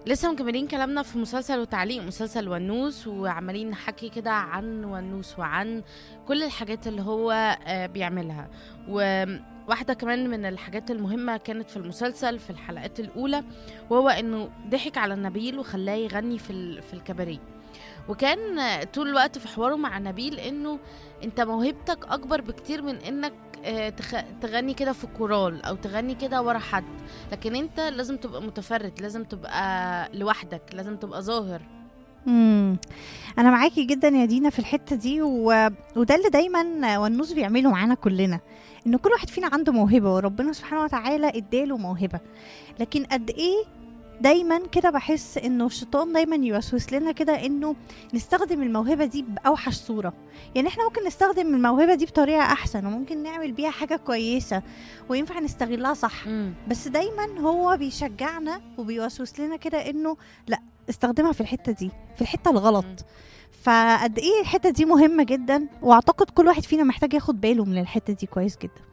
لسه مكملين كلامنا في مسلسل وتعليق مسلسل ونوس، وعمالين نحكي كده عن ونوس وعن كل الحاجات اللي هو بيعملها. وواحدة كمان من الحاجات المهمة كانت في المسلسل في الحلقات الأولى، وهو إنه ضحك على نبيل وخلاه يغني في الكباريه. وكان طول الوقت في حواره مع نبيل إنه أنت موهبتك أكبر بكتير من إنك تغني كده في كورال أو تغني كده ورا حد، لكن أنت لازم تبقى متفرد، لازم تبقى لوحدك، لازم تبقى ظاهر. امم انا معاكي جدا يا دينا في الحته دي وده اللي دايما والنوس بيعمله معانا كلنا، ان كل واحد فينا عنده موهبه وربنا سبحانه وتعالى اداله موهبه. لكن قد ايه دايما كده بحس انه الشيطان دايما يوسوس لنا كده انه نستخدم الموهبه دي باوحش صوره. يعني احنا ممكن نستخدم الموهبه دي بطريقه احسن، وممكن نعمل بيها حاجه كويسه وينفع نستغلها صح. بس دايما هو بيشجعنا وبيوسوس لنا كده انه لا، استخدمها في الحته دي، في الحته الغلط. فقد ايه الحته دي مهمه جدا، واعتقد كل واحد فينا محتاج ياخد باله من الحته دي كويس جدا.